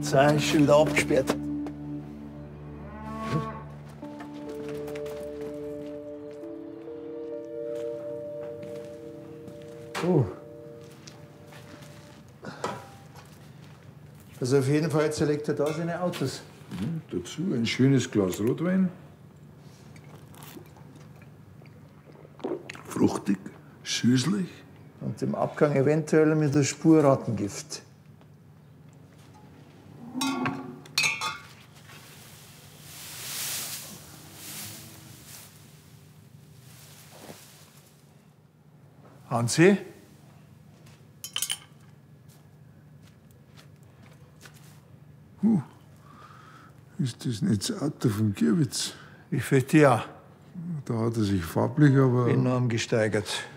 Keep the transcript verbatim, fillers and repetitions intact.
So, ist schon wieder abgesperrt. Oh. Also auf jeden Fall zerlegt er da seine Autos. Mhm, dazu ein schönes Glas Rotwein. Fruchtig, süßlich. Und im Abgang eventuell mit der Spur Rattengift. Hansi? Uh, ist das nicht das Auto von Gierwitz? Ich fürchte ja. Da hat er sich farblich aber... Enorm gesteigert.